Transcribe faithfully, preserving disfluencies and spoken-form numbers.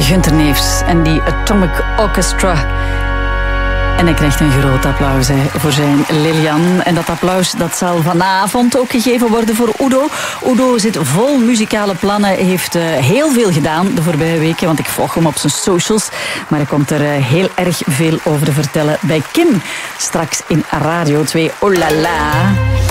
Gunther Neefs en die Atomic Orchestra. En hij krijgt een groot applaus hè, voor zijn Lilian. En dat applaus dat zal vanavond ook gegeven worden voor Udo. Udo zit vol muzikale plannen, heeft uh, heel veel gedaan de voorbije weken, want ik volg hem op zijn socials. Maar hij komt er uh, heel erg veel over te vertellen bij Kim. Straks in Radio twee. Oh la la.